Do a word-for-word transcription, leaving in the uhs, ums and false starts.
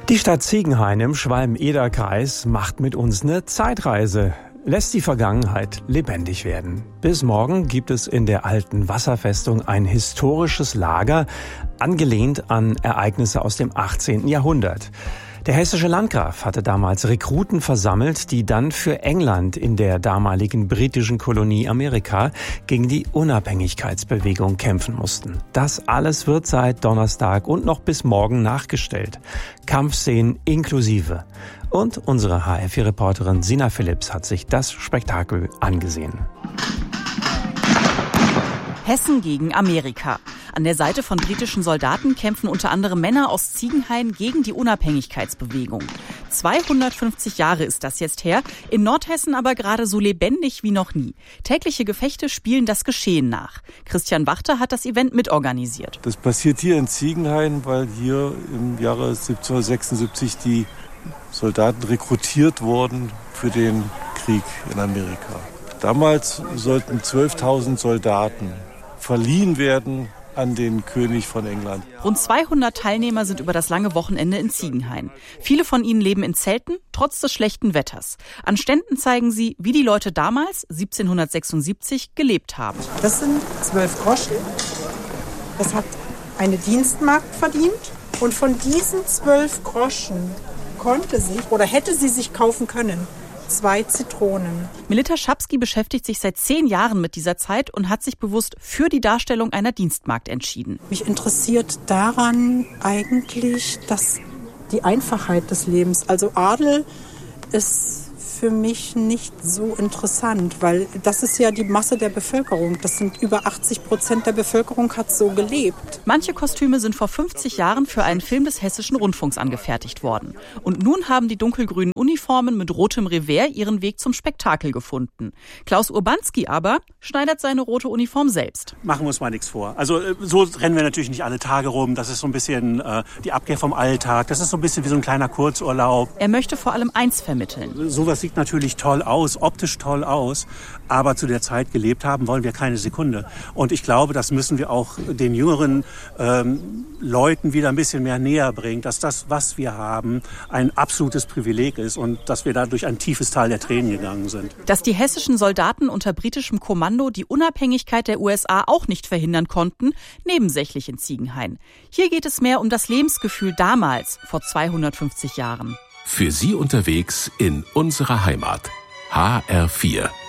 Die Stadt Ziegenhain im Schwalm-Eder-Kreis macht mit uns eine Zeitreise, lässt die Vergangenheit lebendig werden. Bis morgen gibt es in der alten Wasserfestung ein historisches Lager, angelehnt an Ereignisse aus dem achtzehnten Jahrhundert. Der hessische Landgraf hatte damals Rekruten versammelt, die dann für England in der damaligen britischen Kolonie Amerika gegen die Unabhängigkeitsbewegung kämpfen mussten. Das alles wird seit Donnerstag und noch bis morgen nachgestellt. Kampfszenen inklusive. Und unsere H R vier Reporterin Sina Philipps hat sich das Spektakel angesehen. Hessen gegen Amerika. An der Seite von britischen Soldaten kämpfen unter anderem Männer aus Ziegenhain gegen die Unabhängigkeitsbewegung. zweihundertfünfzig Jahre ist das jetzt her, in Nordhessen aber gerade so lebendig wie noch nie. Tägliche Gefechte spielen das Geschehen nach. Christian Wachter hat das Event mitorganisiert. Das passiert hier in Ziegenhain, weil hier im Jahre siebzehnhundertsechsundsiebzig die Soldaten rekrutiert wurden für den Krieg in Amerika. Damals sollten zwölftausend Soldaten verliehen werden an den König von England. Rund zweihundert Teilnehmer sind über das lange Wochenende in Ziegenhain. Viele von ihnen leben in Zelten, trotz des schlechten Wetters. An Ständen zeigen sie, wie die Leute damals, siebzehnhundertsechsundsiebzig, gelebt haben. Das sind zwölf Groschen. Das hat eine Dienstmagd verdient. Und von diesen zwölf Groschen konnte sich oder hätte sie sich kaufen können zwei Zitronen. Melita Schapski beschäftigt sich seit zehn Jahren mit dieser Zeit und hat sich bewusst für die Darstellung einer Dienstmagd entschieden. Mich interessiert daran eigentlich, dass die Einfachheit des Lebens, also Adel ist für mich nicht so interessant, weil das ist ja die Masse der Bevölkerung. Das sind über achtzig Prozent der Bevölkerung hat so gelebt. Manche Kostüme sind vor fünfzig Jahren für einen Film des Hessischen Rundfunks angefertigt worden. Und nun haben die dunkelgrünen Uniformen mit rotem Revers ihren Weg zum Spektakel gefunden. Klaus Urbanski aber schneidert seine rote Uniform selbst. Machen wir uns mal nichts vor. Also so rennen wir natürlich nicht alle Tage rum. Das ist so ein bisschen äh, die Abkehr vom Alltag. Das ist so ein bisschen wie so ein kleiner Kurzurlaub. Er möchte vor allem eins vermitteln. Sowas sieht natürlich toll aus, optisch toll aus, aber zu der Zeit gelebt haben wollen wir keine Sekunde. Und ich glaube, das müssen wir auch den jüngeren ähm, Leuten wieder ein bisschen mehr näher bringen, dass das, was wir haben, ein absolutes Privileg ist und dass wir da durch ein tiefes Tal der Tränen gegangen sind. Dass die hessischen Soldaten unter britischem Kommando die Unabhängigkeit der U S A auch nicht verhindern konnten, nebensächlich in Ziegenhain. Hier geht es mehr um das Lebensgefühl damals, vor zweihundertfünfzig Jahren. Für Sie unterwegs in unserer Heimat. H R vier.